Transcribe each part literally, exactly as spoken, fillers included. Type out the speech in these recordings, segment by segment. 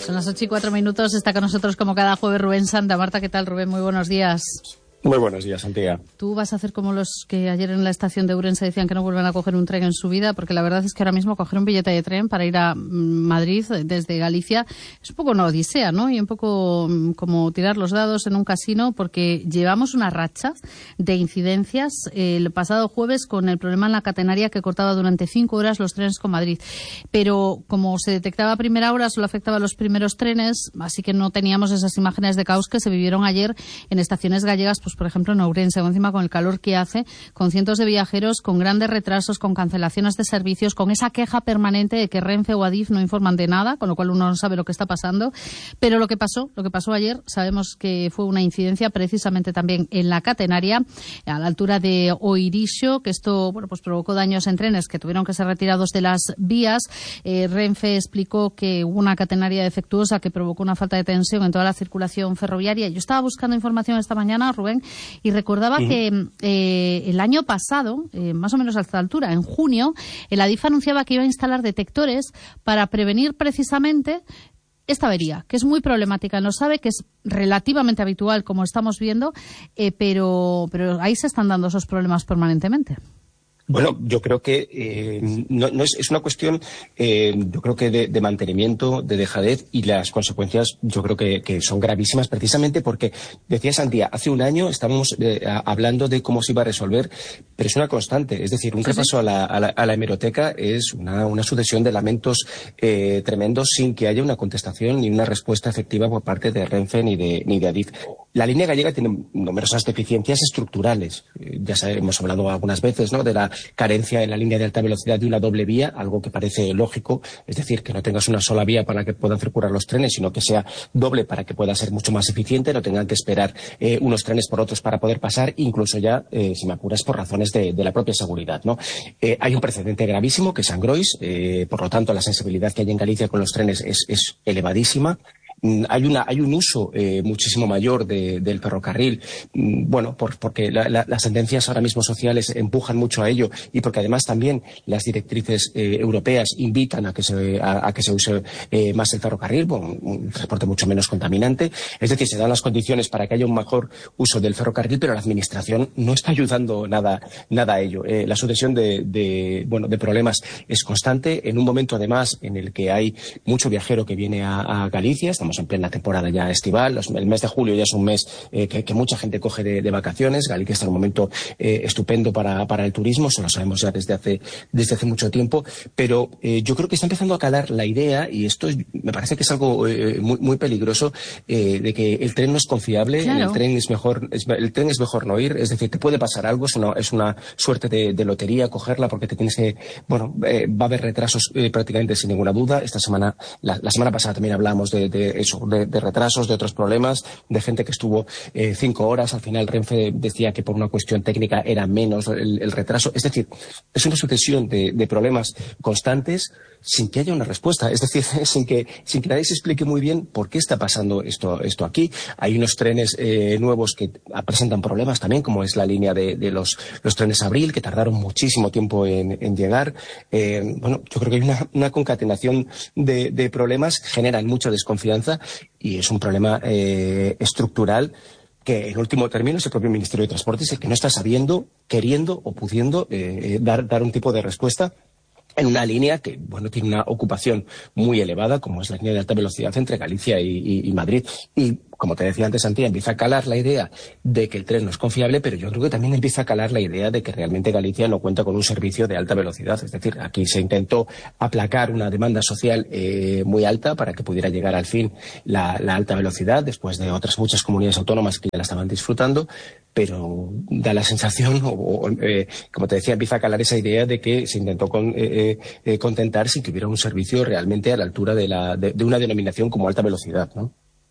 Son las ocho y cuatro minutos, está con nosotros como cada jueves Rubén Santa. Marta, ¿qué tal, Rubén? Muy buenos días. Muy buenos días, Santiago. Tú vas a hacer como los que ayer en la estación de Ourense decían que no vuelven a coger un tren en su vida, porque la verdad es que ahora mismo coger un billete de tren para ir a Madrid desde Galicia es un poco una odisea, ¿no? Y un poco como tirar los dados en un casino, porque llevamos una racha de incidencias el pasado jueves con el problema en la catenaria que cortaba durante cinco horas los trenes con Madrid. Pero como se detectaba a primera hora, solo afectaba a los primeros trenes, así que no teníamos esas imágenes de caos que se vivieron ayer en estaciones gallegas, pues por ejemplo en Ourense, encima con el calor que hace, con cientos de viajeros, con grandes retrasos, con cancelaciones de servicios, con esa queja permanente de que Renfe o Adif no informan de nada, con lo cual uno no sabe lo que está pasando. Pero lo que pasó, lo que pasó ayer, sabemos que fue una incidencia precisamente también en la catenaria, a la altura de Oirixo, que esto, bueno, pues provocó daños en trenes que tuvieron que ser retirados de las vías. Eh, Renfe explicó que hubo una catenaria defectuosa que provocó una falta de tensión en toda la circulación ferroviaria. Yo estaba buscando información esta mañana, Rubén, y recordaba uh-huh. que eh, el año pasado, eh, más o menos a esta altura, en junio, el Adif anunciaba que iba a instalar detectores para prevenir precisamente esta avería, que es muy problemática. No sabe que es relativamente habitual, como estamos viendo, eh, pero, pero ahí se están dando esos problemas permanentemente. Bueno, yo creo que eh, no, no es, es una cuestión, eh, yo creo que de, de mantenimiento, de dejadez, y las consecuencias yo creo que, que son gravísimas, precisamente porque, decía Santiago, hace un año estábamos eh, hablando de cómo se iba a resolver, pero es una constante. Es decir, un sí, repaso sí. A, la, a, la, a la hemeroteca es una, una sucesión de lamentos eh, tremendos sin que haya una contestación ni una respuesta efectiva por parte de Renfe ni de, ni de Adif. La línea gallega tiene numerosas deficiencias estructurales. Eh, ya sabemos, hemos hablado algunas veces, ¿no?, de la carencia en la línea de alta velocidad de una doble vía, algo que parece lógico, es decir, que no tengas una sola vía para que puedan circular los trenes, sino que sea doble para que pueda ser mucho más eficiente, no tengan que esperar eh, unos trenes por otros para poder pasar, incluso ya, eh, si me apuras, por razones de, de la propia seguridad, ¿no? Eh, hay un precedente gravísimo, que es Angrois, eh, por lo tanto, la sensibilidad que hay en Galicia con los trenes es, es elevadísima. Hay, una, hay un uso eh, muchísimo mayor de, del ferrocarril, bueno, por, porque la, la, las tendencias ahora mismo sociales empujan mucho a ello, y porque además también las directrices eh, europeas invitan a que se, a, a que se use eh, más el ferrocarril, bueno, un transporte mucho menos contaminante. Es decir, se dan las condiciones para que haya un mejor uso del ferrocarril, pero la administración no está ayudando nada, nada a ello. Eh, la sucesión de, de, bueno, de problemas es constante, en un momento además en el que hay mucho viajero que viene a, a Galicia. Estamos en plena temporada ya estival, los, el mes de julio ya es un mes eh, que, que mucha gente coge de, de vacaciones. Galicia está en un momento eh, estupendo para, para el turismo, eso lo sabemos ya desde hace, desde hace mucho tiempo, pero eh, yo creo que está empezando a calar la idea, y esto es, me parece que es algo eh, muy, muy peligroso, eh, de que el tren no es confiable, claro. el tren es mejor, es, el tren es mejor no ir, es decir, te puede pasar algo, es una, es una suerte de, de lotería cogerla, porque te tienes que, bueno, eh, va a haber retrasos eh, prácticamente sin ninguna duda. Esta semana, la, la semana pasada también hablamos de, de eso, de, de retrasos, de otros problemas, de gente que estuvo eh, cinco horas. Al final Renfe decía que por una cuestión técnica era menos el, el retraso. Es decir, es una sucesión de, de problemas constantes sin que haya una respuesta. Es decir, sin que, sin que nadie se explique muy bien por qué está pasando esto, esto aquí. Hay unos trenes eh, nuevos que presentan problemas también, como es la línea de, de los, los trenes Abril, que tardaron muchísimo tiempo en, en llegar. Eh, bueno, yo creo que hay una, una concatenación de, de problemas, generan mucha desconfianza, y es un problema eh, estructural que en último término es el propio Ministerio de Transportes el que no está sabiendo, queriendo o pudiendo eh, dar, dar un tipo de respuesta en una línea que, bueno, tiene una ocupación muy elevada, como es la línea de alta velocidad entre Galicia y, y, y Madrid. Y, como te decía antes, Santiago, empieza a calar la idea de que el tren no es confiable, pero yo creo que también empieza a calar la idea de que realmente Galicia no cuenta con un servicio de alta velocidad. Es decir, aquí se intentó aplacar una demanda social eh, muy alta para que pudiera llegar al fin la, la alta velocidad, después de otras muchas comunidades autónomas que ya la estaban disfrutando, pero da la sensación, o, o eh, como te decía, empieza a calar esa idea de que se intentó con, eh, eh, contentar sin que hubiera un servicio realmente a la altura de, la, de, de una denominación como alta velocidad, ¿no?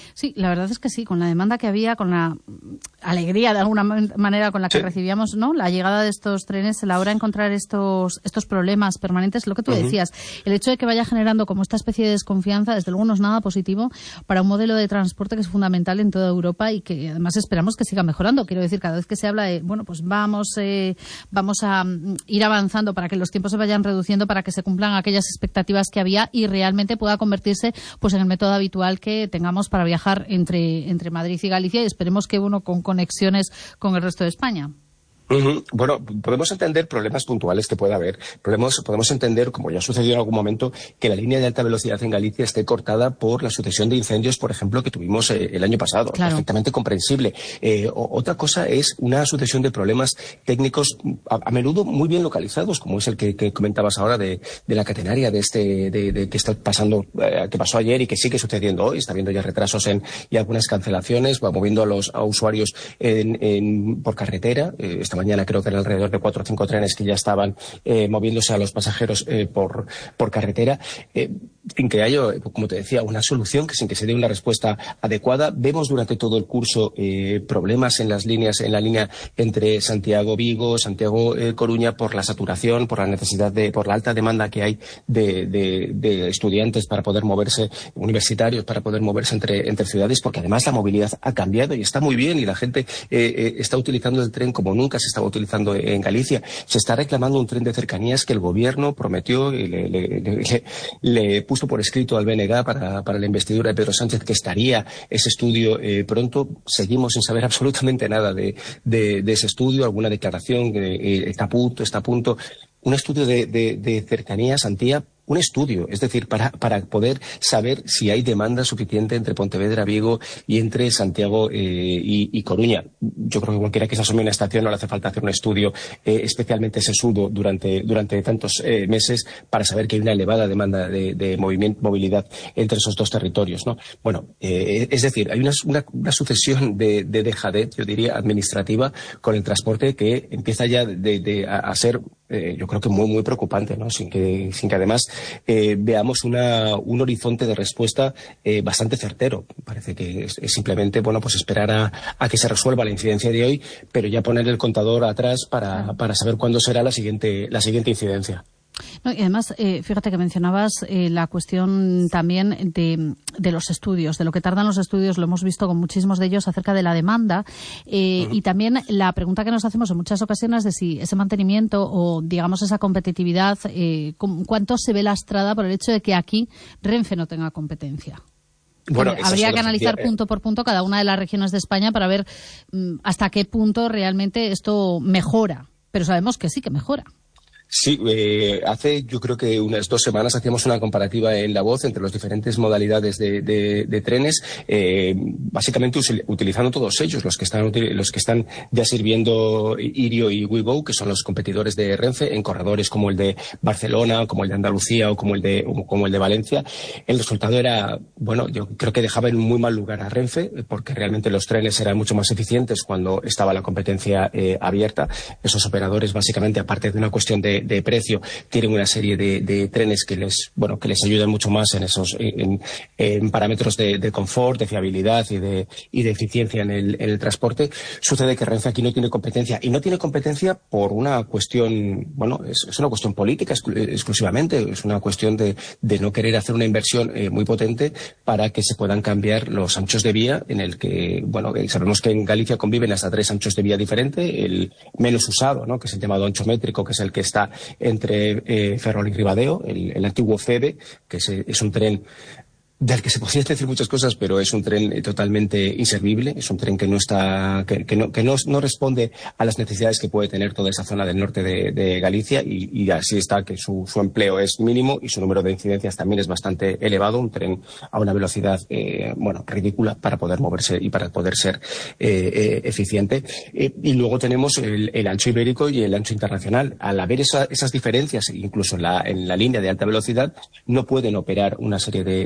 Sí, la verdad es que sí, con la demanda que había, con la alegría de alguna manera con la que sí. recibíamos, ¿no? La llegada de estos trenes, la hora de encontrar estos estos problemas permanentes, lo que tú uh-huh. decías, el hecho de que vaya generando como esta especie de desconfianza, desde luego no es nada positivo para un modelo de transporte que es fundamental en toda Europa y que además esperamos que siga mejorando. Quiero decir, cada vez que se habla de, bueno, pues vamos eh, vamos a ir avanzando para que los tiempos se vayan reduciendo, para que se cumplan aquellas expectativas que había y realmente pueda convertirse pues en el método habitual que tengamos para viajar entre, entre Madrid y Galicia, y esperemos que uno con conexiones con el resto de España. Uh-huh. Bueno, podemos entender problemas puntuales que pueda haber. Podemos, podemos entender, como ya sucedió en algún momento, que la línea de alta velocidad en Galicia esté cortada por la sucesión de incendios, por ejemplo, que tuvimos eh, el año pasado. Claro. Perfectamente comprensible. Eh, o, otra cosa es una sucesión de problemas técnicos a, a menudo muy bien localizados, como es el que, que comentabas ahora de, de la catenaria, de este, de, de que está pasando, eh, que pasó ayer y que sigue sucediendo hoy. Está habiendo ya retrasos en, y algunas cancelaciones, va moviendo a los a usuarios en, en, por carretera. Eh, esta mañana creo que eran alrededor de cuatro o cinco trenes que ya estaban eh, moviéndose a los pasajeros eh, por, por carretera. Eh, sin que haya, como te decía, una solución, que sin que se dé una respuesta adecuada. Vemos durante todo el curso eh, problemas en las líneas, en la línea entre Santiago-Vigo, Santiago-Coruña, por la saturación, por la necesidad de, por la alta demanda que hay de, de, de estudiantes para poder moverse, universitarios para poder moverse entre, entre ciudades, porque además la movilidad ha cambiado y está muy bien y la gente eh, eh, está utilizando el tren como nunca se estaba utilizando en Galicia. Se está reclamando un tren de cercanías que el gobierno prometió y le, le, le, le puso por escrito al B N G para, para la investidura de Pedro Sánchez que estaría ese estudio eh, pronto. Seguimos sin saber absolutamente nada de, de, de ese estudio, alguna declaración que eh, está a punto, está a punto. Un estudio de, de, de cercanías, Antía, un estudio, es decir, para, para poder saber si hay demanda suficiente entre Pontevedra, Vigo y entre Santiago eh, y, y Coruña. Yo creo que cualquiera que se asome una estación no le hace falta hacer un estudio eh, especialmente sesudo durante, durante tantos eh, meses para saber que hay una elevada demanda de, de movimiento, movilidad entre esos dos territorios, ¿no? Bueno, eh, es decir, hay una, una, una sucesión de, de dejadez, yo diría, administrativa con el transporte que empieza ya de, de, a, a ser, eh, yo creo que muy, muy preocupante, ¿no? Sin que, sin que además Eh, veamos una, un horizonte de respuesta eh, bastante certero. Parece que es, es simplemente, bueno, pues esperar a, a que se resuelva la incidencia de hoy, pero ya poner el contador atrás para, para saber cuándo será la siguiente, la siguiente incidencia. No, y además, eh, fíjate que mencionabas eh, la cuestión también de, de los estudios, de lo que tardan los estudios, lo hemos visto con muchísimos de ellos acerca de la demanda eh, uh-huh. y también la pregunta que nos hacemos en muchas ocasiones de si ese mantenimiento o, digamos, esa competitividad, eh, ¿cuánto se ve lastrada por el hecho de que aquí Renfe no tenga competencia? Bueno, habría que analizar eh. punto por punto cada una de las regiones de España para ver mm, hasta qué punto realmente esto mejora, pero sabemos que sí que mejora. Sí, eh, hace yo creo que unas dos semanas hacíamos una comparativa en La Voz entre las diferentes modalidades de, de, de trenes, eh, básicamente utilizando todos ellos, los que están los que están ya sirviendo Irio y WeGo, que son los competidores de Renfe, en corredores como el de Barcelona, como el de Andalucía o como el de como el de Valencia. El resultado era, bueno, yo creo que dejaba en muy mal lugar a Renfe, porque realmente los trenes eran mucho más eficientes cuando estaba la competencia eh, abierta. Esos operadores, básicamente, aparte de una cuestión de de precio, tienen una serie de, de trenes que les, bueno, que les ayudan mucho más en esos, en, en parámetros de, de confort, de fiabilidad y de, y de eficiencia en el, en el transporte. Sucede que Renfe aquí no tiene competencia, y no tiene competencia por una cuestión, bueno, es, es una cuestión política exclu- exclusivamente, es una cuestión de, de no querer hacer una inversión eh, muy potente para que se puedan cambiar los anchos de vía, en el que, bueno, sabemos que en Galicia conviven hasta tres anchos de vía diferentes, el menos usado, ¿no?, que es el llamado ancho métrico, que es el que está entre eh, Ferrol y Ribadeo, el, el antiguo FEBE, que es, es un tren del que se podría decir muchas cosas, pero es un tren eh, totalmente inservible, es un tren que no está, que, que, no, que no, no responde a las necesidades que puede tener toda esa zona del norte de, de Galicia, y, y así está que su, su empleo es mínimo y su número de incidencias también es bastante elevado, un tren a una velocidad, eh, bueno, ridícula para poder moverse y para poder ser eh, eh, eficiente. Eh, y luego tenemos el, el ancho ibérico y el ancho internacional. Al haber esa, esas diferencias, incluso en la, en la línea de alta velocidad, no pueden operar una serie de, de trenes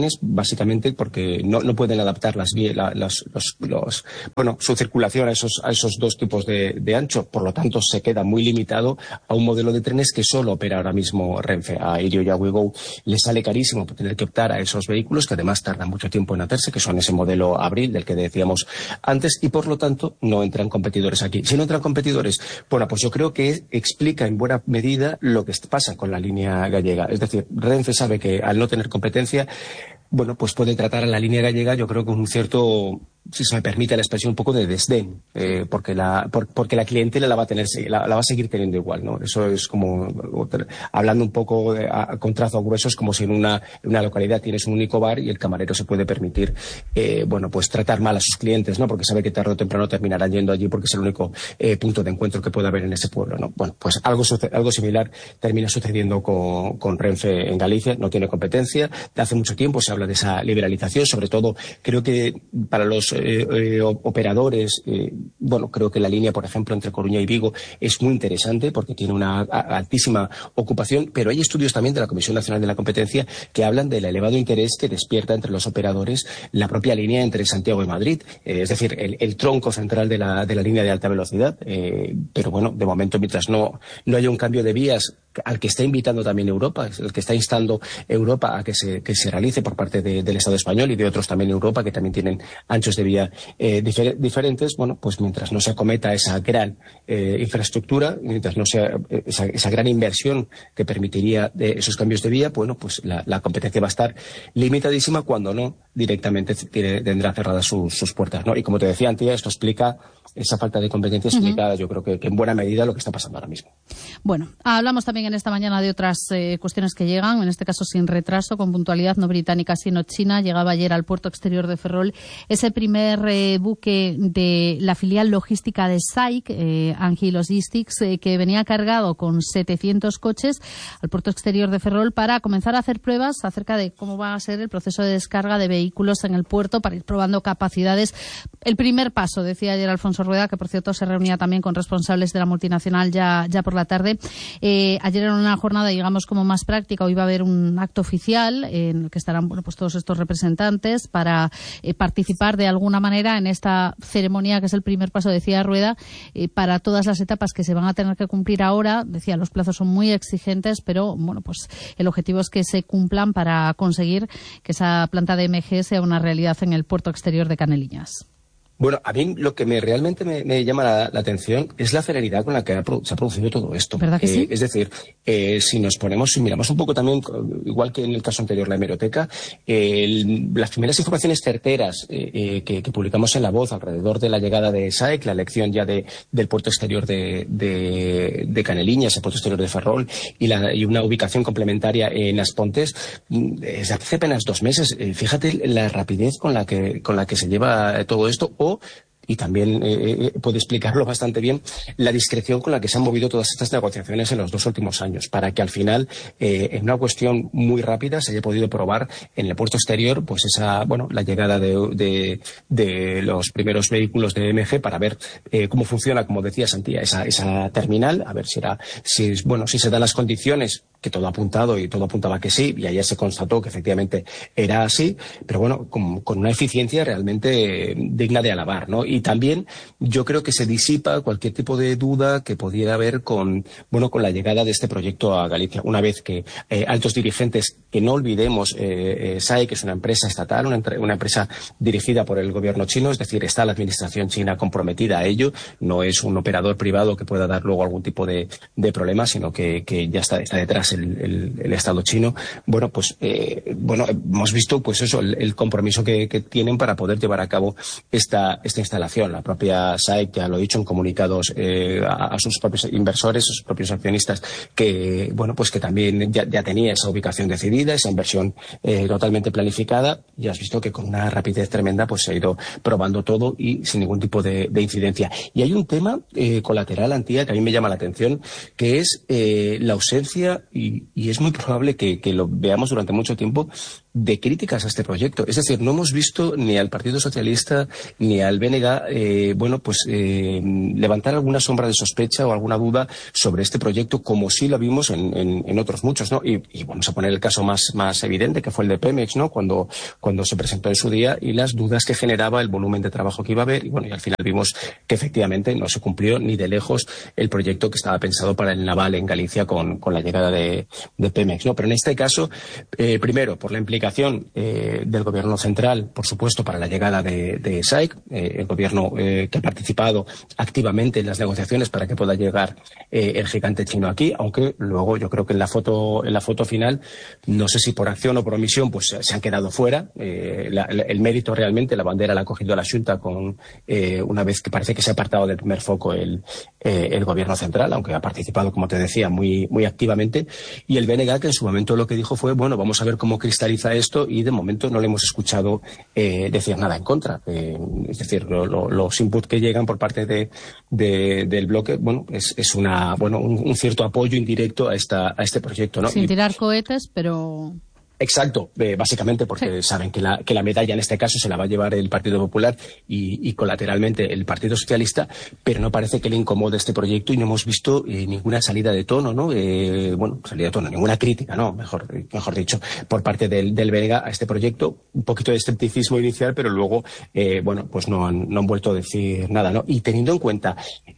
trenes, básicamente porque no, no pueden adaptar las vías, la, los, los, los, bueno, su circulación a esos, a esos dos tipos de, de ancho. Por lo tanto, se queda muy limitado a un modelo de trenes que solo opera ahora mismo Renfe. A Irio y a Ouigo le sale carísimo tener que optar a esos vehículos que además tardan mucho tiempo en hacerse, que son ese modelo Abril del que decíamos antes, y por lo tanto no entran competidores aquí. Si no entran competidores, bueno, pues yo creo que explica en buena medida lo que pasa con la línea gallega. Es decir, Renfe sabe que al no tener competencia, bueno, pues puede tratar a la línea gallega, yo creo que con un cierto, si se me permite la expresión, un poco de desdén, eh, porque la por, porque la clientela la va a tener, la, la va a seguir teniendo igual, ¿no? Eso es como, hablando un poco de, a, con trazos gruesos, como si en una, en una localidad tienes un único bar y el camarero se puede permitir, eh, bueno, pues tratar mal a sus clientes, ¿no? Porque sabe que tarde o temprano terminarán yendo allí porque es el único eh, punto de encuentro que puede haber en ese pueblo, ¿no? Bueno, pues algo, algo similar termina sucediendo con, con Renfe en Galicia. No tiene competencia. De hace mucho tiempo se habla de esa liberalización, sobre todo creo que para los eh, eh, operadores, eh, bueno, creo que la línea, por ejemplo, entre Coruña y Vigo es muy interesante porque tiene una a, altísima ocupación, pero hay estudios también de la Comisión Nacional de la Competencia que hablan del elevado interés que despierta entre los operadores la propia línea entre Santiago y Madrid, eh, es decir, el, el tronco central de la, de la línea de alta velocidad, eh, pero bueno, de momento, mientras no, no haya un cambio de vías al que está invitando también Europa, el que está instando Europa a que se, que se realice por parte de, del Estado español y de otros también en Europa que también tienen anchos de vía eh, difer diferentes, bueno, pues mientras no se acometa esa gran eh, infraestructura, mientras no sea esa, esa gran inversión que permitiría de esos cambios de vía, bueno, pues la, la competencia va a estar limitadísima, cuando no directamente tiene, tendrá cerradas sus, sus puertas, ¿no? Y como te decía, Antía, esto explica esa falta de competencia, explica, uh-huh. yo creo que, que en buena medida lo que está pasando ahora mismo. Bueno, hablamos también en esta mañana de otras eh, cuestiones que llegan, en este caso sin retraso, con puntualidad, no británica sino china. Llegaba ayer al puerto exterior de Ferrol ese primer eh, buque de la filial logística de S A I C, eh, Angie Logistics, eh, que venía cargado con setecientos coches al puerto exterior de Ferrol para comenzar a hacer pruebas acerca de cómo va a ser el proceso de descarga de vehículos en el puerto, para ir probando capacidades. El primer paso, decía ayer Alfonso Rueda, que por cierto se reunía también con responsables de la multinacional ya, ya por la tarde. Eh, ayer era una jornada, digamos, como más práctica. Hoy va a haber un acto oficial en el que estarán, bueno, pues todos estos representantes para eh, participar de alguna manera en esta ceremonia, que es el primer paso, decía Rueda, eh, para todas las etapas que se van a tener que cumplir ahora. Decía, los plazos son muy exigentes, pero bueno, pues el objetivo es que se cumplan para conseguir que esa planta de M G sea una realidad en el puerto exterior de Caneliñas. Bueno, a mí lo que me realmente me, me llama la, la atención es la celeridad con la que ha, se ha producido todo esto. ¿Verdad que eh, sí? Es decir, eh, si nos ponemos, si miramos un poco también, igual que en el caso anterior, la hemeroteca, eh, el, las primeras informaciones certeras eh, eh, que, que publicamos en La Voz alrededor de la llegada de S A E C, la elección ya de, del puerto exterior de, de, de Caneliñas, el puerto exterior de Ferrol, y, la, y una ubicación complementaria en Aspontes, desde hace apenas dos meses. Eh, fíjate la rapidez con la que, con la que se lleva todo esto, o y también eh, puede explicarlo bastante bien la discreción con la que se han movido todas estas negociaciones en los dos últimos años, para que al final, eh, en una cuestión muy rápida, se haya podido probar en el puerto exterior, pues esa, bueno, la llegada de, de, de los primeros vehículos de M G para ver eh, cómo funciona, como decía Santía, esa, esa terminal, a ver si era, si, bueno, si se dan las condiciones, que todo ha apuntado y todo apuntaba que sí, y ayer se constató que efectivamente era así, pero bueno, con, con una eficiencia realmente digna de alabar, ¿no? Y también yo creo que se disipa cualquier tipo de duda que pudiera haber con, bueno, con la llegada de este proyecto a Galicia. Una vez que eh, altos dirigentes, que no olvidemos, eh, eh, S A E, que es una empresa estatal, una, una empresa dirigida por el gobierno chino, es decir, está la administración china comprometida a ello, no es un operador privado que pueda dar luego algún tipo de, de problema, sino que, que ya está, está detrás El, el, el Estado chino. Bueno, pues eh, bueno, hemos visto pues eso, el, el compromiso que, que tienen para poder llevar a cabo esta, esta instalación. La propia S A E C ya lo ha dicho en comunicados eh, a, a sus propios inversores, a sus propios accionistas, que bueno, pues que también ya, ya tenía esa ubicación decidida, esa inversión eh, totalmente planificada, y has visto que con una rapidez tremenda pues se ha ido probando todo y sin ningún tipo de, de incidencia. Y hay un tema eh, colateral, Antía, que a mí me llama la atención, que es eh, la ausencia, y, y es muy probable que, que lo veamos durante mucho tiempo, de críticas a este proyecto. Es decir, no hemos visto ni al Partido Socialista ni al B N G, eh, bueno, pues eh, levantar alguna sombra de sospecha o alguna duda sobre este proyecto, como sí lo vimos en, en, en otros muchos, ¿no? Y, y vamos a poner el caso más, más evidente, que fue el de Pemex, ¿no? Cuando, cuando se presentó en su día, y las dudas que generaba el volumen de trabajo que iba a haber, y bueno, y al final vimos que efectivamente no se cumplió ni de lejos el proyecto que estaba pensado para el naval en Galicia con, con la llegada de, de Pemex, ¿no? Pero en este caso, eh, primero, por la implicación eh, del gobierno central, por supuesto, para la llegada de, de S A I C, eh, el gobierno eh, que ha participado activamente en las negociaciones para que pueda llegar eh, el gigante chino aquí, aunque luego yo creo que en la foto, en la foto final, no sé si por acción o por omisión, pues se han quedado fuera. Eh, la, la, el mérito realmente, la bandera la ha cogido la Xunta con eh, una vez que parece que se ha apartado del primer foco el, eh, el gobierno central, aunque ha participado, como te decía, muy, muy activamente, y el B N G, que en su momento lo que dijo fue, bueno, vamos a ver cómo cristaliza esto, y de momento no le hemos escuchado eh, decir nada en contra. Eh, es decir, lo, lo, los inputs que llegan por parte de, de, del bloque, bueno, es, es una, bueno, un, un cierto apoyo indirecto a esta, a este proyecto, ¿no? Sin y, tirar cohetes, pero... Exacto, eh, básicamente porque sí. saben que la, que la medalla en este caso se la va a llevar el Partido Popular y, y colateralmente el Partido Socialista, pero no parece que le incomode este proyecto, y no hemos visto eh, ninguna salida de tono, ¿no? Eh, bueno, salida de tono, ninguna crítica, ¿no? Mejor, mejor dicho, por parte del, del B N G a este proyecto. Un poquito de escepticismo inicial, pero luego, eh, bueno, pues no han, no han vuelto a decir nada, ¿no? Y teniendo en cuenta,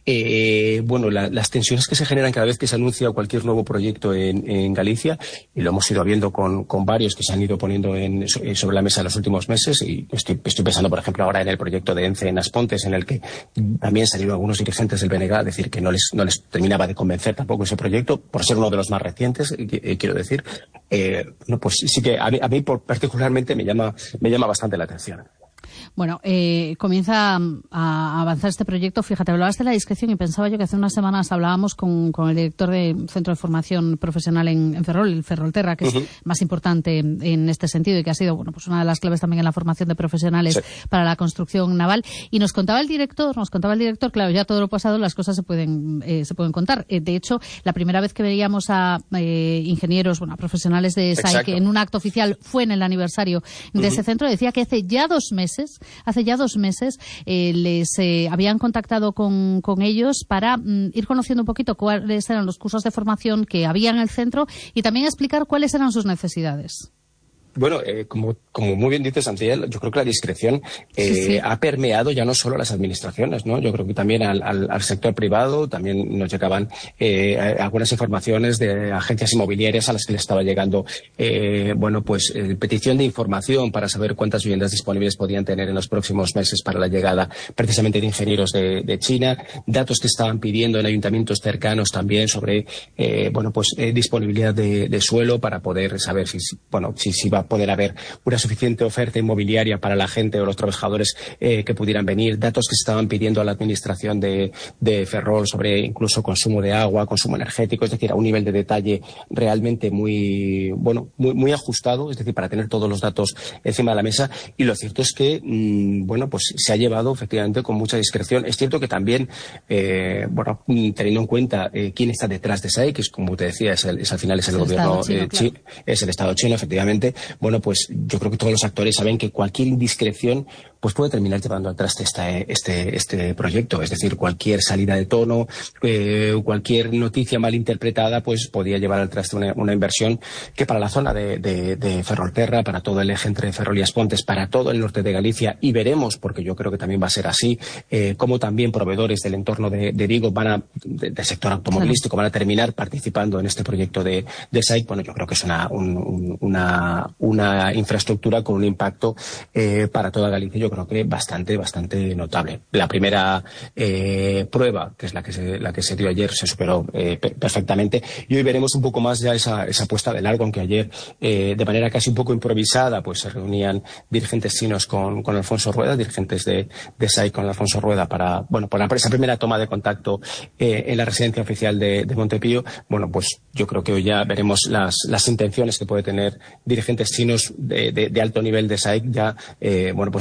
eh, bueno, la, las tensiones que se generan cada vez que se anuncia cualquier nuevo proyecto en, en Galicia, y lo hemos ido viendo con, con varios que se han ido poniendo en, sobre la mesa en los últimos meses, y estoy, estoy pensando, por ejemplo, ahora en el proyecto de ENCE en Aspontes, en el que también salieron algunos dirigentes del B N G a decir que no les, no les terminaba de convencer tampoco ese proyecto, por ser uno de los más recientes, eh, quiero decir. Eh, no, pues sí que a mí, a mí particularmente me llama, me llama bastante la atención. Bueno, eh, comienza a avanzar este proyecto. Fíjate, hablabas de la discreción y pensaba yo que hace unas semanas hablábamos con, con el director del Centro de Formación Profesional en, en Ferrol, el Ferrolterra, que uh-huh. es más importante en, en este sentido y que ha sido, bueno, pues una de las claves también en la formación de profesionales sí. para la construcción naval. Y nos contaba el director, nos contaba el director, claro, ya todo lo pasado las cosas se pueden eh, se pueden contar. Eh, de hecho, la primera vez que veíamos a eh, ingenieros, bueno, a profesionales de S A I C en un acto oficial fue en el aniversario de uh-huh. ese centro. Decía que hace ya dos meses Hace ya dos meses eh, les eh, habían contactado con, con ellos para mm, ir conociendo un poquito cuáles eran los cursos de formación que había en el centro y también explicar cuáles eran sus necesidades. Bueno, eh, como, como muy bien dices, Antiel, yo creo que la discreción eh, sí, sí. ha permeado ya no solo a las administraciones, ¿no? Yo creo que también al, al, al sector privado también nos llegaban eh, algunas informaciones de agencias inmobiliarias a las que les estaba llegando, eh, bueno, pues eh, petición de información para saber cuántas viviendas disponibles podían tener en los próximos meses para la llegada precisamente de ingenieros de, de China, datos que estaban pidiendo en ayuntamientos cercanos también sobre, eh, bueno, pues eh, disponibilidad de, de suelo para poder saber si, bueno, si, si va poder haber una suficiente oferta inmobiliaria para la gente o los trabajadores eh, que pudieran venir, datos que se estaban pidiendo a la administración de, de Ferrol sobre incluso consumo de agua, consumo energético, es decir, a un nivel de detalle realmente muy, bueno, muy, muy ajustado, es decir, para tener todos los datos encima de la mesa. Y lo cierto es que, mmm, bueno, pues se ha llevado efectivamente con mucha discreción. Es cierto que también, eh, bueno, teniendo en cuenta eh, quién está detrás de S A I, que es, como te decía, es, el, es al final es el, el gobierno chino, eh, claro. chi, es el Estado chino, efectivamente. Bueno, pues yo creo que todos los actores saben que cualquier indiscreción pues puede terminar llevando al traste este, este, este proyecto. Es decir, cualquier salida de tono, eh, cualquier noticia mal interpretada, pues podía llevar al traste una, una inversión que para la zona de, de, de Ferrolterra, para todo el eje entre Ferrol y Aspontes, para todo el norte de Galicia, y veremos, porque yo creo que también va a ser así, eh, cómo también proveedores del entorno de, de Vigo van a, de, del sector automovilístico, van a terminar participando en este proyecto de, de S A I C. Bueno, yo creo que es una, un, un, una, una infraestructura con un impacto eh, para toda Galicia. Yo creo que bastante, bastante notable. La primera eh, prueba, que es la que se, la que se dio ayer, se superó eh, perfectamente, y hoy veremos un poco más ya esa, esa puesta de largo, aunque ayer, eh, de manera casi un poco improvisada, pues se reunían dirigentes chinos con, con Alfonso Rueda, dirigentes de, de S A I con Alfonso Rueda para, bueno, por esa primera toma de contacto eh, en la residencia oficial de, de Montepío. Bueno, pues yo creo que hoy ya veremos las, las intenciones que puede tener dirigentes chinos de, de, de alto nivel de S A I, ya, eh, bueno, pues dando sus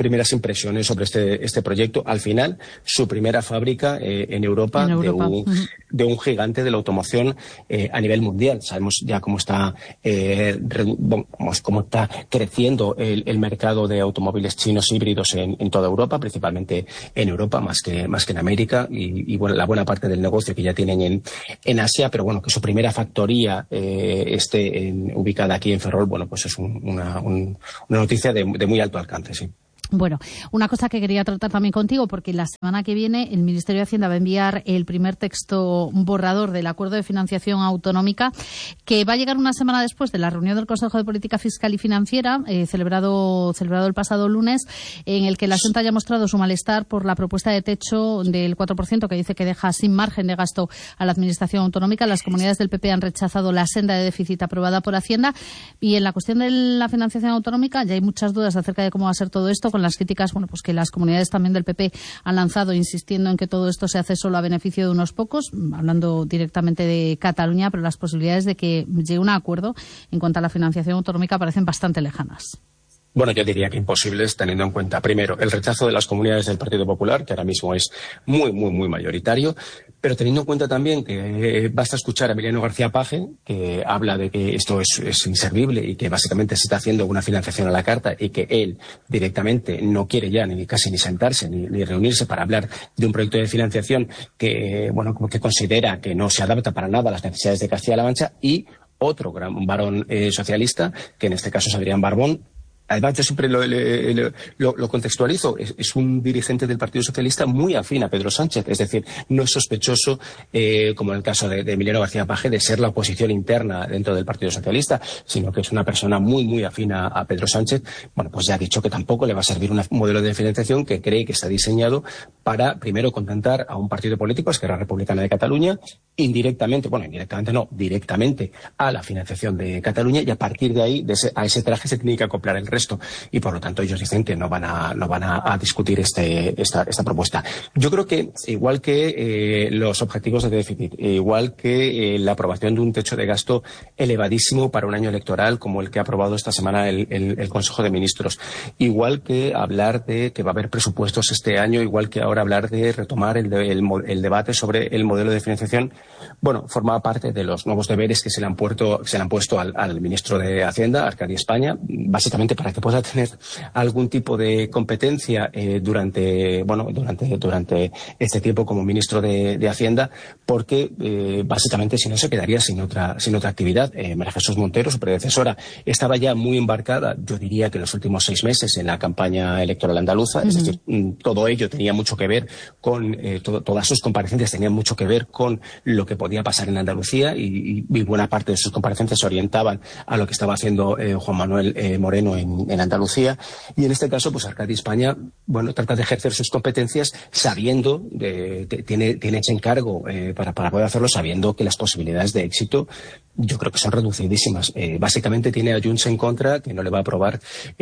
primeras impresiones sobre este, este proyecto. Al final, su primera fábrica eh, en Europa, en Europa. De, un, uh-huh. de un gigante de la automoción eh, a nivel mundial. Sabemos ya cómo está, eh, re, cómo está creciendo el, el mercado de automóviles chinos híbridos en, en toda Europa, principalmente en Europa, más que, más que en América, y, y bueno, la buena parte del negocio que ya tienen en, en Asia, pero bueno, que su primera factoría eh, esté en, ubicada aquí en Ferrol, bueno, pues es un, una, un, una noticia de, de muy alto alcance, sí. Bueno, una cosa que quería tratar también contigo, porque la semana que viene el Ministerio de Hacienda va a enviar el primer texto borrador del acuerdo de financiación autonómica, que va a llegar una semana después de la reunión del Consejo de Política Fiscal y Financiera, eh, celebrado, celebrado el pasado lunes, en el que la Junta ya ha mostrado su malestar por la propuesta de techo del cuatro por ciento, que dice que deja sin margen de gasto a la Administración autonómica. Las comunidades del P P han rechazado la senda de déficit aprobada por Hacienda, y en la cuestión de la financiación autonómica ya hay muchas dudas acerca de cómo va a ser todo esto, con las críticas, bueno, pues que las comunidades también del P P han lanzado, insistiendo en que todo esto se hace solo a beneficio de unos pocos, hablando directamente de Cataluña, pero las posibilidades de que llegue un acuerdo en cuanto a la financiación autonómica parecen bastante lejanas. Bueno, yo diría que imposibles, teniendo en cuenta, primero, el rechazo de las comunidades del Partido Popular, que ahora mismo es muy, muy, muy mayoritario, pero teniendo en cuenta también que eh, basta escuchar a Emiliano García Paje, que habla de que esto es, es inservible y que básicamente se está haciendo una financiación a la carta, y que él directamente no quiere ya ni casi ni sentarse ni, ni reunirse para hablar de un proyecto de financiación que, bueno, como que considera que no se adapta para nada a las necesidades de Castilla-La Mancha, y otro gran varón eh, socialista, que en este caso es Adrián Barbón. Además, yo siempre lo, lo, lo, lo contextualizo. Es, es un dirigente del Partido Socialista muy afín a Pedro Sánchez. Es decir, no es sospechoso, eh, como en el caso de, de Emiliano García Paje, de ser la oposición interna dentro del Partido Socialista, sino que es una persona muy, muy afín a, a Pedro Sánchez. Bueno, pues ya ha dicho que tampoco le va a servir un modelo de financiación que cree que está diseñado para, primero, contentar a un partido político, Esquerra Republicana de Cataluña, indirectamente, bueno, indirectamente no, directamente a la financiación de Cataluña, y a partir de ahí, de ese, a ese traje se tiene que acoplar el resto, y por lo tanto ellos dicen que no van a, no van a, a discutir este, esta, esta propuesta. Yo creo que, igual que eh, los objetivos de déficit, igual que eh, la aprobación de un techo de gasto elevadísimo para un año electoral como el que ha aprobado esta semana el, el, el Consejo de Ministros, igual que hablar de que va a haber presupuestos este año, igual que ahora hablar de retomar el, de, el, el debate sobre el modelo de financiación, bueno, forma parte de los nuevos deberes que se le han puesto, se le han puesto al, al ministro de Hacienda, Arcadi España, básicamente para que pueda tener algún tipo de competencia eh, durante, bueno, durante, durante este tiempo como ministro de, de Hacienda, porque eh, básicamente si no se quedaría sin otra, sin otra actividad. Eh, María Jesús Montero, su predecesora, estaba ya muy embarcada, yo diría que en los últimos seis meses, en la campaña electoral andaluza. Uh-huh. Es decir, todo ello tenía mucho que ver con, eh, todo, todas sus comparecencias tenían mucho que ver con lo que podía pasar en Andalucía, y, y buena parte de sus comparecencias se orientaban a lo que estaba haciendo eh, Juan Manuel eh, Moreno en, en Andalucía. Y en este caso, pues Arcadi España, bueno, trata de ejercer sus competencias sabiendo, de, de, tiene, tiene ese encargo eh, para, para poder hacerlo, sabiendo que las posibilidades de éxito yo creo que son reducidísimas. Eh, básicamente tiene a Junts en contra, que no le va a aprobar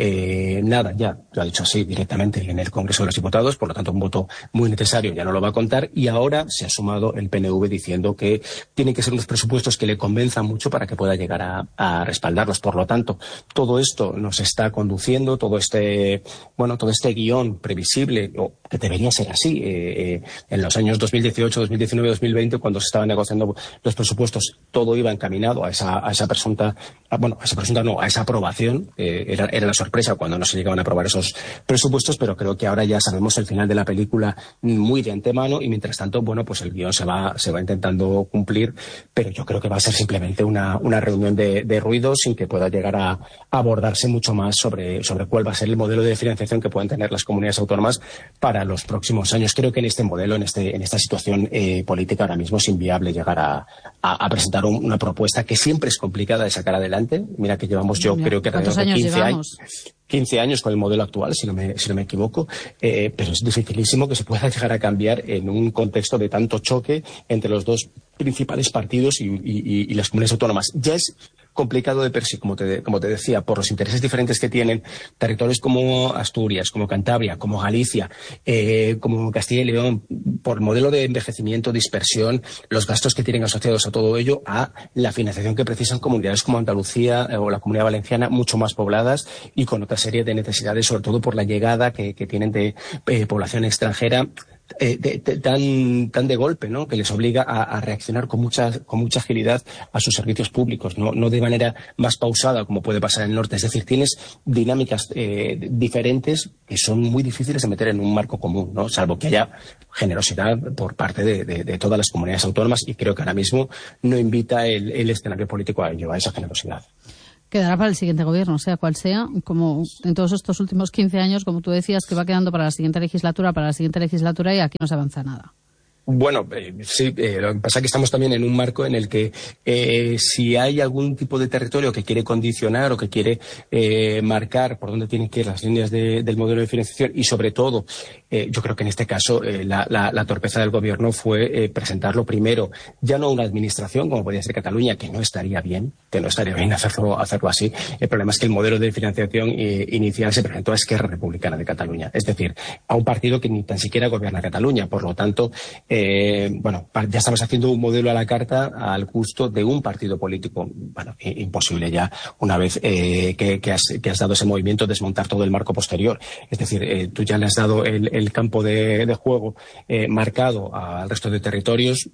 eh, nada, ya lo ha dicho así directamente en el Congreso de los Diputados, por lo tanto un voto muy necesario ya no lo va a contar, y ahora se ha sumado el P N V diciendo que tienen que ser unos presupuestos que le convenzan mucho para que pueda llegar a, a respaldarlos. Por lo tanto, todo esto nos está conduciendo, todo este, bueno, todo este guión previsible, o que debería ser así, eh, eh, en los años dos mil dieciocho, dos mil diecinueve, dos mil veinte, cuando se estaban negociando los presupuestos, todo iba encaminado a esa, a esa presunta, a, bueno, a esa presunta no, a esa aprobación. Eh, era, era la sorpresa cuando no se llegaban a aprobar esos presupuestos, pero creo que ahora ya sabemos el final de la película muy de antemano, y mientras tanto, bueno, pues el guión se va, se va intentando cumplir, pero yo creo que va a ser simplemente una, una reunión de, de ruido, sin que pueda llegar a, a abordarse mucho más sobre, sobre cuál va a ser el modelo de financiación que pueden tener las comunidades autónomas para los próximos años. Creo que en este modelo, en este, en esta situación eh, política ahora mismo es inviable llegar a, a, a presentar un, una propuesta que siempre es complicada de sacar adelante. Mira que llevamos, yo Mira, creo que ¿cuántos años quince llevamos? años, quince años con el modelo actual, si no me, si no me equivoco, eh, pero es dificilísimo que se pueda llegar a cambiar en un contexto de tanto choque entre los dos principales partidos y, y, y las comunidades autónomas. Ya es complicado de per sí, como te, como te decía, por los intereses diferentes que tienen territorios como Asturias, como Cantabria, como Galicia, eh, como Castilla y León, por modelo de envejecimiento, dispersión, los gastos que tienen asociados a todo ello, a la financiación que precisan comunidades como Andalucía eh, o la Comunidad Valenciana, mucho más pobladas y con otra serie de necesidades, sobre todo por la llegada que, que tienen de eh, población extranjera. Eh, de, de, tan, tan de golpe, ¿no? Que les obliga a, a reaccionar con mucha, con mucha agilidad a sus servicios públicos, ¿no? No de manera más pausada como puede pasar en el norte. Es decir, tienes dinámicas eh, diferentes que son muy difíciles de meter en un marco común, ¿no? Salvo que haya generosidad por parte de, de, de todas las comunidades autónomas, y creo que ahora mismo no invita el, el escenario político a ello, a esa generosidad. Quedará para el siguiente gobierno, sea cual sea, como en todos estos últimos quince años, como tú decías, que va quedando para la siguiente legislatura, para la siguiente legislatura, y aquí no se avanza nada. Bueno, eh, sí, eh, lo que pasa es que estamos también en un marco en el que eh, si hay algún tipo de territorio que quiere condicionar o que quiere eh, marcar por dónde tienen que ir las líneas de, del modelo de financiación, y sobre todo, eh, yo creo que en este caso eh, la, la, la torpeza del gobierno fue eh, presentarlo primero, ya no a una administración como podría ser Cataluña, que no estaría bien, que no estaría bien hacerlo, hacerlo así. El problema es que el modelo de financiación eh, inicial se presentó a Esquerra Republicana de Cataluña, es decir, a un partido que ni tan siquiera gobierna Cataluña. Por lo tanto, Eh, bueno, ya estamos haciendo un modelo a la carta al gusto de un partido político. Bueno, imposible ya, una vez eh, que, que, has, que has dado ese movimiento, desmontar todo el marco posterior. Es decir, eh, tú ya le has dado el, el campo de, de juego eh, marcado al resto de territorios,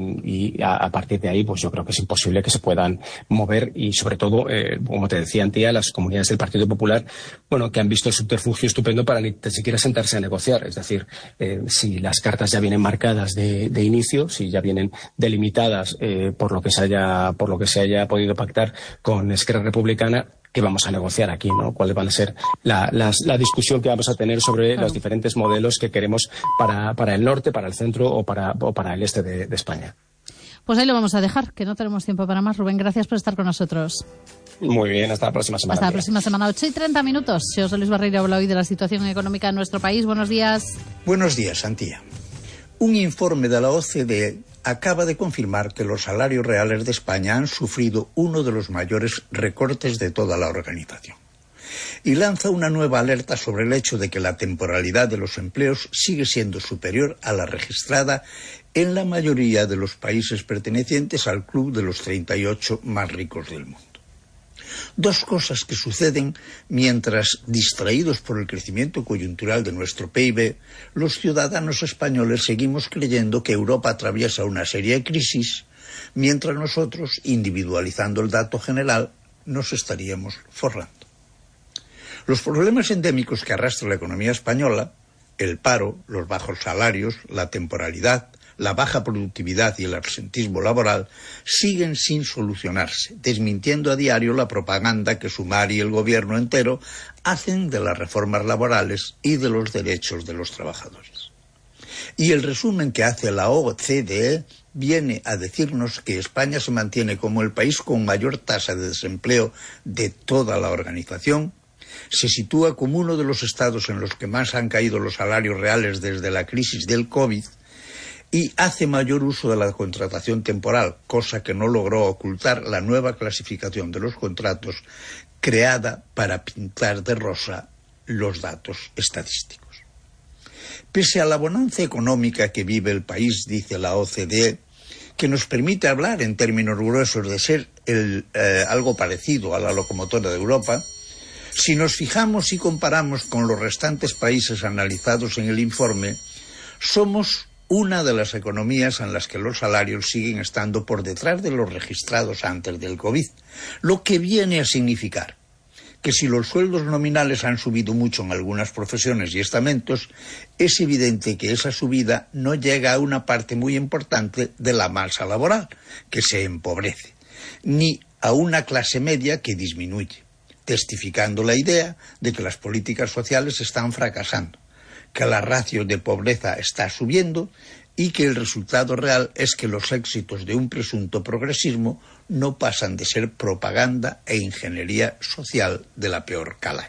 y a, a partir de ahí pues yo creo que es imposible que se puedan mover, y sobre todo, eh, como te decía Antía, las comunidades del Partido Popular, bueno, que han visto el subterfugio estupendo para ni siquiera sentarse a negociar. Es decir, eh, si las cartas ya vienen marcadas de, de inicio, si ya vienen delimitadas eh, por lo que se haya por lo que se haya podido pactar con Esquerra Republicana, ¿qué vamos a negociar aquí, ¿no? ¿Cuáles van a ser la, las, la discusión que vamos a tener sobre claro. los diferentes modelos que queremos para, para el norte, para el centro o para, o para el este de, de España? Pues ahí lo vamos a dejar, que no tenemos tiempo para más. Rubén, gracias por estar con nosotros. Muy bien, hasta la próxima semana. Hasta la próxima semana, ocho y treinta minutos. José Luis Barreiro habla hoy de la situación económica en nuestro país. Buenos días. Buenos días, Antía. Un informe de la O C D E acaba de confirmar que los salarios reales de España han sufrido uno de los mayores recortes de toda la organización. Y lanza una nueva alerta sobre el hecho de que la temporalidad de los empleos sigue siendo superior a la registrada en la mayoría de los países pertenecientes al club de los treinta y ocho más ricos del mundo. Dos cosas que suceden mientras, distraídos por el crecimiento coyuntural de nuestro P I B, los ciudadanos españoles seguimos creyendo que Europa atraviesa una seria crisis, mientras nosotros, individualizando el dato general, nos estaríamos forrando. Los problemas endémicos que arrastra la economía española, el paro, los bajos salarios, la temporalidad, la baja productividad y el absentismo laboral siguen sin solucionarse, desmintiendo a diario la propaganda que Sumar y el gobierno entero hacen de las reformas laborales y de los derechos de los trabajadores. Y el resumen que hace la O C D E viene a decirnos que España se mantiene como el país con mayor tasa de desempleo de toda la organización, se sitúa como uno de los estados en los que más han caído los salarios reales desde la crisis del COVID, y hace mayor uso de la contratación temporal, cosa que no logró ocultar la nueva clasificación de los contratos creada para pintar de rosa los datos estadísticos. Pese a la bonanza económica que vive el país, dice la O C D E, que nos permite hablar en términos gruesos de ser el, eh, algo parecido a la locomotora de Europa, si nos fijamos y comparamos con los restantes países analizados en el informe, somos una de las economías en las que los salarios siguen estando por detrás de los registrados antes del COVID, lo que viene a significar que si los sueldos nominales han subido mucho en algunas profesiones y estamentos, es evidente que esa subida no llega a una parte muy importante de la masa laboral, que se empobrece, ni a una clase media que disminuye, testificando la idea de que las políticas sociales están fracasando, que la ratio de pobreza está subiendo y que el resultado real es que los éxitos de un presunto progresismo no pasan de ser propaganda e ingeniería social de la peor calaña.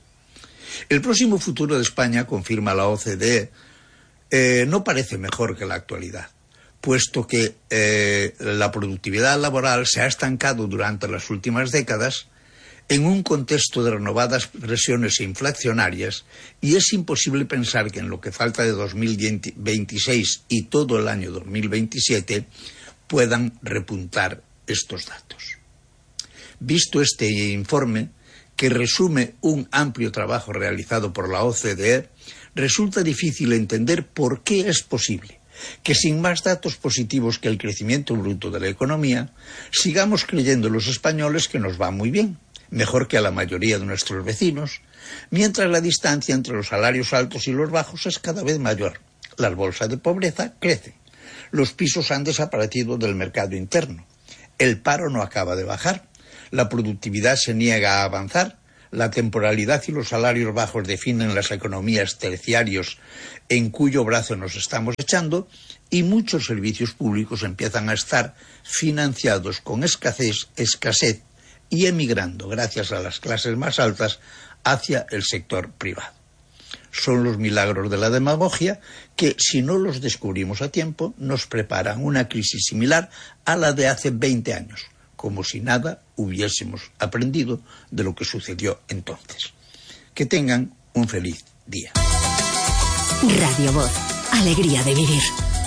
El próximo futuro de España, confirma la O C D E, eh, no parece mejor que la actualidad, puesto que eh, la productividad laboral se ha estancado durante las últimas décadas en un contexto de renovadas presiones inflacionarias, y es imposible pensar que en lo que falta de dos mil veintiséis y todo el año dos mil veintisiete puedan repuntar estos datos. Visto este informe, que resume un amplio trabajo realizado por la O C D E, resulta difícil entender por qué es posible que sin más datos positivos que el crecimiento bruto de la economía, sigamos creyendo los españoles que nos va muy bien, mejor que a la mayoría de nuestros vecinos, mientras la distancia entre los salarios altos y los bajos es cada vez mayor. Las bolsas de pobreza crecen, los pisos han desaparecido del mercado interno, el paro no acaba de bajar, la productividad se niega a avanzar, la temporalidad y los salarios bajos definen las economías terciarios en cuyo brazo nos estamos echando, y muchos servicios públicos empiezan a estar financiados con escasez, escasez y emigrando, gracias a las clases más altas, hacia el sector privado. Son los milagros de la demagogia que, si no los descubrimos a tiempo, nos preparan una crisis similar a la de hace veinte años, como si nada hubiésemos aprendido de lo que sucedió entonces. Que tengan un feliz día. Radio Voz, alegría de vivir.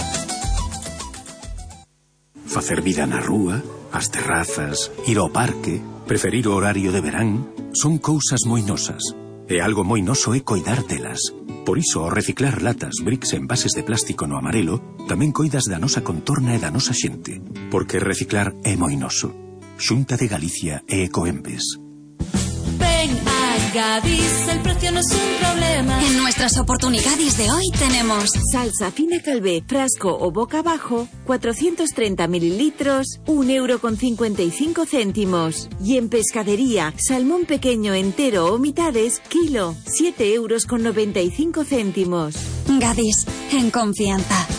Facer vida na rúa, as terrazas, ir ao parque, preferir o horario de verán, son cousas moi nosas. E algo moi noso é coidar delas. Por iso, ao reciclar latas, bricks e envases de plástico no amarelo, tamén coidas da nosa contorna e da nosa xente. Porque reciclar é moi noso. Xunta de Galicia e Ecoembes. Ven a Gadis, el precio no es un problema. En nuestras oportunidades de hoy tenemos salsa fina Calvé, frasco o boca abajo, cuatrocientos treinta mililitros, un euro con cincuenta y cinco céntimos. Y en pescadería, salmón pequeño entero o mitades, kilo, siete euros con noventa y cinco céntimos. Gadis, en confianza.